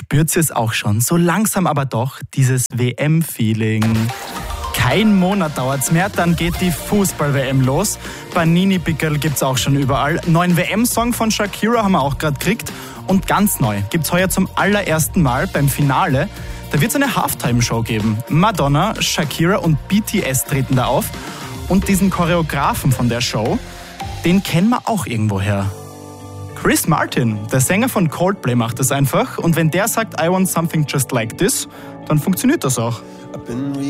Spürt ihr es auch schon? So langsam aber doch dieses WM-Feeling. Kein Monat dauert's mehr, dann geht die Fußball-WM los. Panini-Pickerl gibt's auch schon überall. Neuen WM-Song von Shakira haben wir auch gerade gekriegt. Und ganz neu gibt's heuer zum allerersten Mal beim Finale. Da wird's eine Halftime-Show geben. Madonna, Shakira und BTS treten da auf. Und diesen Choreografen von der Show, den kennen wir auch irgendwoher. Chris Martin, der Sänger von Coldplay, macht das einfach. Und wenn der sagt, I want something just like this, dann funktioniert das auch.